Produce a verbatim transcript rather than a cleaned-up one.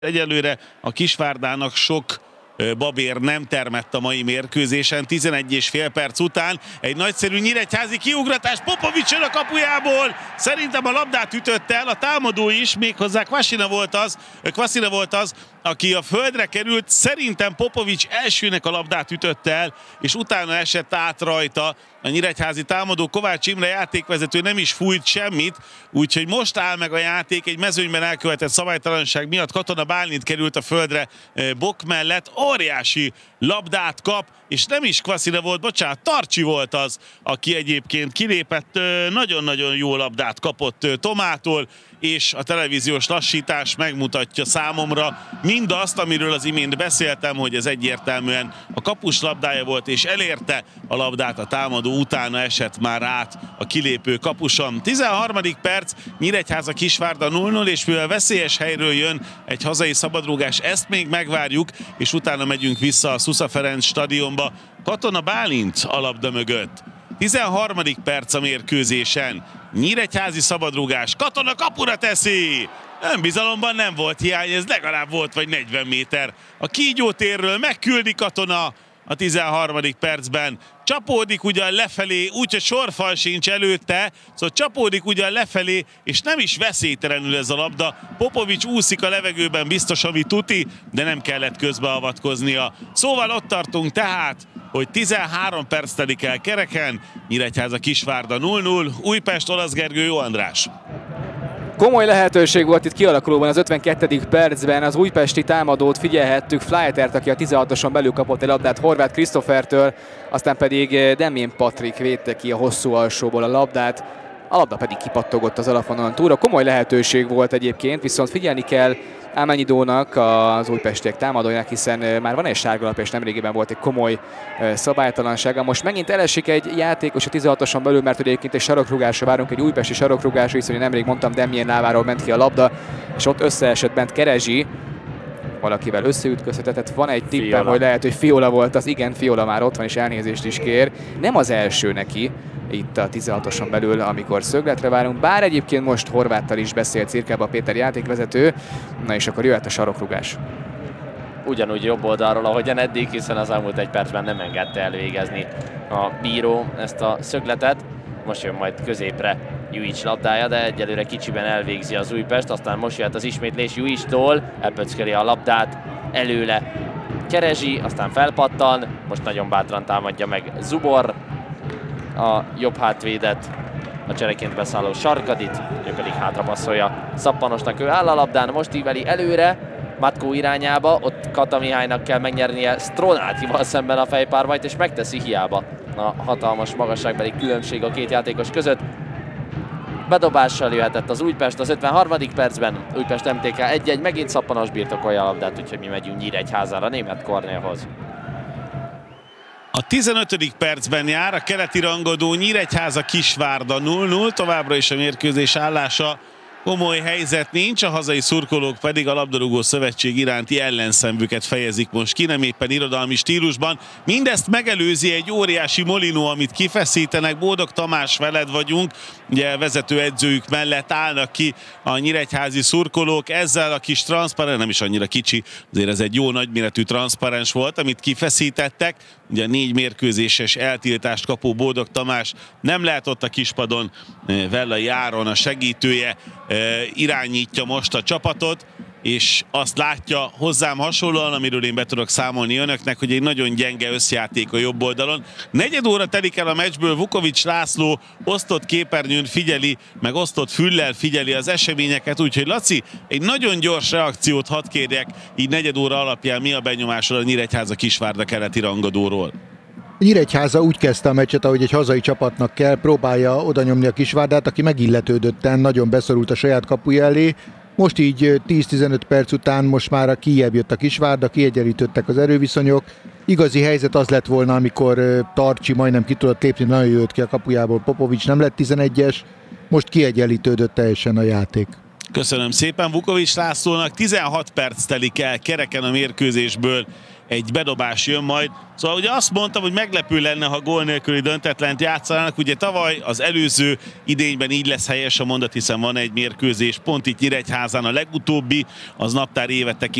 Egyelőre a Kisvárdának sok babér nem termett a mai mérkőzésen. tizenegy és fél perc után egy nagyszerű nyíregyházi kiugratás Popovics jön a kapujából. Szerintem a labdát ütötte el a támadó is, méghozzá Kvasina volt az, Kvasina volt az, aki a földre került. Szerintem Popovics elsőnek a labdát ütötte el, és utána esett át rajta a nyíregyházi támadó. Kovács Imre játékvezető nem is fújt semmit, úgyhogy most áll meg a játék. Egy mezőnyben elkövetett szabálytalanság miatt Katona Bálint került a földre Bok mellett. Óriási labdát kap, és nem is Kvasina volt, bocsánat, Tarcsi volt az, aki egyébként kilépett, nagyon-nagyon jó labdát kapott Tomától, és a televíziós lassítás megmutatja számomra mindazt, amiről az imént beszéltem, hogy ez egyértelműen a kapus labdája volt, és elérte a labdát a támadó, utána esett már át a kilépő kapuson. tizenharmadik perc, Nyíregyháza Kisvárda nulla nulla, és mivel veszélyes helyről jön egy hazai szabadrúgás, ezt még megvárjuk, és utána megyünk vissza a Szusza Ferenc stadionba. Katona Bálint a labda mögött. tizenharmadik perc a mérkőzésen. Nyíregyházi szabadrúgás. Katona kapura teszi! Önbizalomban nem volt hiány, ez legalább volt vagy negyven méter. A kígyótérről megküldi Katona a tizenharmadik percben. Csapódik ugyan lefelé, úgyhogy sorfal sincs előtte, szóval csapódik ugyan lefelé, és nem is veszélytelenül ez a labda. Popovics úszik a levegőben, biztos, ami tuti, de nem kellett közbeavatkoznia. Szóval ott tartunk tehát, hogy tizenhárom perc telik el kereken, Nyíregyháza Kisvárda nulla nulla, Újpest Olasz Gergő, Jó András. Komoly lehetőség volt itt kialakulóban az ötvenkettedik percben, az újpesti támadót figyelhettük, Flytert, aki a tizenhatoson belül kapott egy labdát Horváth Krisztofertől, aztán pedig Demjén Patrik védte ki a hosszú alsóból a labdát, a labda pedig kipattogott az alapvonalon túlra. Komoly lehetőség volt egyébként, viszont figyelni kell Ámányidónak, az újpestiek támadójának, hiszen már van egy sárgalap, és nemrégiben volt egy komoly szabálytalansága. Most megint elesik egy játékos a tizenhatoson belül, mert egyébként egy sarokrugásra várunk, egy újpesti sarokrugásra, hiszen nemrég mondtam, Demjén lábáról ment ki a labda, és ott összeesett bent Kerezsi, valakivel összeütközhetett. Van egy tippem, Fiola. Hogy lehet, hogy Fiola volt az. Igen, Fiola már ott van, és elnézést is kér. Nem az első neki itt a tizenhatoson belül, amikor szögletre várunk, bár egyébként most Horváttal is beszélt Cirkába Péter játékvezető, na és akkor jöhet a sarokrugás. Ugyanúgy jobb oldalról, ahogyan eddig, hiszen az elmúlt egy percben nem engedte elvégezni a bíró ezt a szögletet. Most jön majd középre Juic labdája, de egyelőre kicsiben elvégzi az Újpest, aztán most jöhet az ismétlés Juictól, elpöckeli a labdát, előle Kerezsi, aztán felpattan, most nagyon bátran támadja meg Zubor, a jobb hátvédet, a csereként beszálló Sarkadit, ő pedig hátra passzolja Szappanosnak, ő áll a labdán, most íveli előre, Matkó irányába, ott Kata Mihálynak kell megnyernie Stronátival szemben a fejpárbajt, és megteszi, hiába a hatalmas magasságbeli különbség a két játékos között. Bedobással jöhetett az Újpest az ötvenharmadik percben, Újpest em té ká egy egy, megint Szappanos birtokolja a labdát, úgyhogy mi megyünk Nyíregyházára, Németh Kornélhoz. A tizenötödik percben jár a keleti rangadó Nyíregyháza Kisvárda nulla nulla, továbbra is a mérkőzés állása komoly helyzet nincs, a hazai szurkolók pedig a labdarúgó szövetség iránti ellenszenvüket fejezik most ki, nem éppen irodalmi stílusban. Mindezt megelőzi egy óriási molinó, amit kifeszítenek. Bódog Tamás, veled vagyunk, ugye vezető edzőjük mellett állnak ki a nyíregyházi szurkolók, ezzel a kis transzparens, nem is annyira kicsi, azért ez egy jó nagyméretű transzparens volt, amit kifeszítettek. Ugye négy mérkőzéses eltiltást kapó Bódog Tamás nem lehet ott a kispadon, Vellai Áron a segítője irányítja most a csapatot, és azt látja hozzám hasonlóan, amiről én be tudok számolni önöknek, hogy egy nagyon gyenge összjáték a jobb oldalon. Negyed óra telik el a meccsből, Vukovics László osztott képernyőn figyeli, meg osztott füllel figyeli az eseményeket, úgyhogy Laci, egy nagyon gyors reakciót hadd kérjek, így negyed óra alapján mi a benyomásod a Nyíregyháza Kisvárda keleti rangadóról? Nyíregyháza úgy kezdte a meccset, ahogy egy hazai csapatnak kell, próbálja odanyomni a Kisvárdát, aki megilletődötten nagyon beszorult a saját kapuja elé. Most így tíz-tizenöt perc után most már kijjebb jött a Kisvárda, kiegyenlítődtek az erőviszonyok. Igazi helyzet az lett volna, amikor Tarcsi majdnem ki tudott lépni, nagyon jött ki a kapujából, Popovics nem lett tizenegyes, most kiegyenlítődött teljesen a játék. Köszönöm szépen Vukovics Lászlónak, tizenhat perc telik el kereken a mérkőzésből. egy bedobás jön majd. Szóval ugye azt mondtam, hogy meglepő lenne, ha gól nélküli döntetlent játszanának. Ugye tavaly az előző idényben így lesz helyes a mondat, hiszen van egy mérkőzés, pont itt Nyíregyházán a legutóbbi, az naptár évet tekint